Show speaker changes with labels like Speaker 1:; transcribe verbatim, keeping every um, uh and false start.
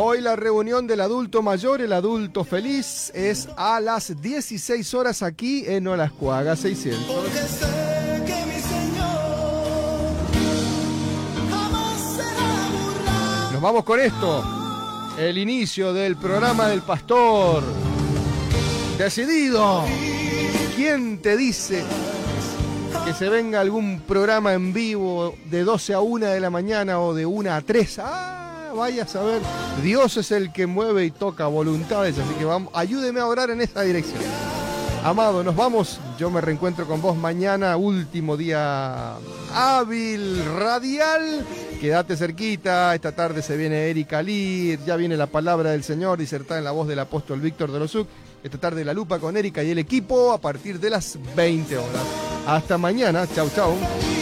Speaker 1: Hoy la reunión del adulto mayor, el adulto feliz, es a las dieciséis horas aquí en Olascuaga seiscientos.
Speaker 2: Porque sé que mi Señor jamás será burlado.
Speaker 1: Nos vamos con esto. El inicio del programa del pastor. Decidido. ¿Quién te dice que se venga algún programa en vivo de doce a una de la mañana o de una a tres? Ah, vaya a saber. Dios es el que mueve y toca voluntades, así que vamos, ayúdeme a orar en esa dirección. Amado, nos vamos. Yo me reencuentro con vos mañana, último día hábil radial. Quédate cerquita. Esta tarde se viene Erika Lir. Ya viene la palabra del Señor disertada en la voz del apóstol Víctor de Losuc. Esta tarde La Lupa con Erika y el equipo a partir de las veinte horas. Hasta mañana. Chau, chau.